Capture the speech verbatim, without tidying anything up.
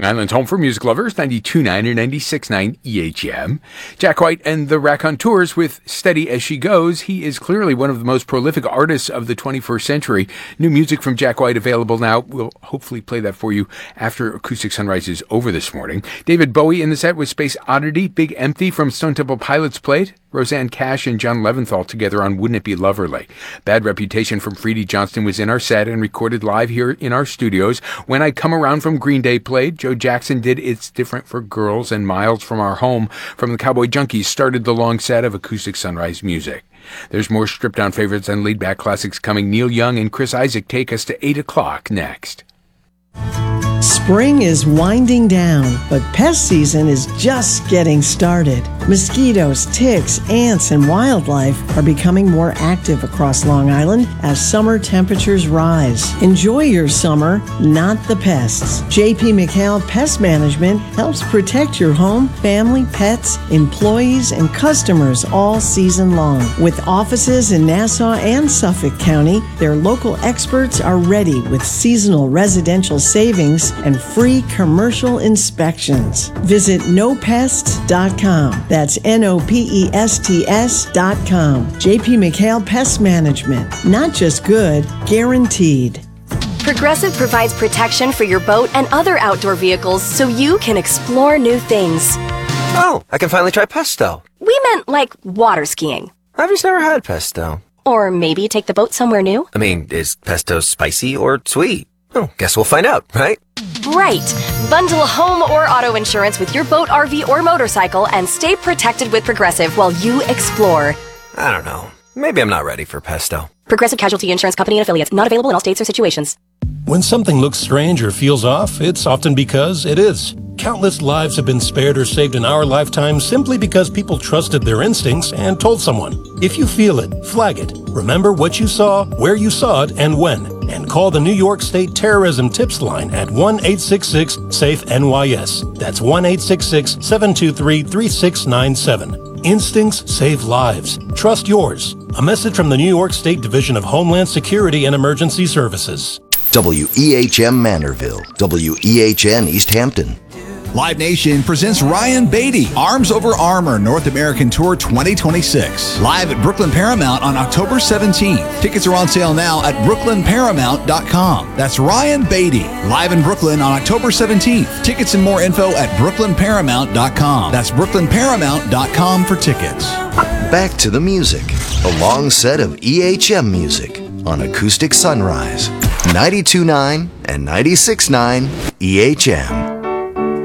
Island's home for music lovers, ninety-two point nine or ninety-six point nine E H M. Jack White and the Raconteurs with Steady As She Goes. He is clearly one of the most prolific artists of the twenty-first century. New music from Jack White available now. We'll hopefully play that for you after Acoustic Sunrise is over this morning. David Bowie in the set with Space Oddity. Big Empty from Stone Temple Pilots played. Roseanne Cash and John Leventhal together on Wouldn't It Be Loverly. Bad Reputation from Freddie Johnston was in our set and recorded live here in our studios. When I Come Around from Green Day played. Joe Jackson did It's Different for Girls, and Miles from Our Home from the Cowboy Junkies started the long set of Acoustic Sunrise music. There's more stripped-down favorites and laid-back classics coming. Neil Young and Chris Isaak take us to eight o'clock next. Spring is winding down, but pest season is just getting started. Mosquitoes, ticks, ants, and wildlife are becoming more active across Long Island as summer temperatures rise. Enjoy your summer, not the pests. J P McHale Pest Management helps protect your home, family, pets, employees, and customers all season long. With offices in Nassau and Suffolk County, their local experts are ready with seasonal residential savings and free commercial inspections. Visit no pests dot com. That's N O P E S T S dot com. J P McHale Pest Management. Not just good, guaranteed. Progressive provides protection for your boat and other outdoor vehicles so you can explore new things. Oh, I can finally try pesto. We meant like water skiing. I've just never had pesto. Or maybe take the boat somewhere new. I mean, is pesto spicy or sweet? Oh, guess we'll find out, right? Right. Bundle home or auto insurance with your boat, R V, or motorcycle and stay protected with Progressive while you explore. I don't know. Maybe I'm not ready for pesto. Progressive Casualty Insurance Company and Affiliates. Not available in all states or situations. When something looks strange or feels off, it's often because it is. Countless lives have been spared or saved in our lifetime simply because people trusted their instincts and told someone. If you feel it, flag it. Remember what you saw, where you saw it, and when. And call the New York State Terrorism Tips Line at one eight six six SAFE N Y S. That's one eight six six, seven two three, three six nine seven. Instincts save lives. Trust yours. A message from the New York State Division of Homeland Security and Emergency Services. W E H M Manorville, W E H N East Hampton. Live Nation presents Ryan Beatty, Arms Over Armor North American Tour twenty twenty-six. Live at Brooklyn Paramount on October seventeenth. Tickets are on sale now at brooklyn paramount dot com. That's Ryan Beatty, live in Brooklyn on October seventeenth. Tickets and more info at brooklyn paramount dot com. That's brooklyn paramount dot com for tickets. Back to the music. A long set of E H M music on Acoustic Sunrise. ninety-two point nine and ninety-six point nine E H M.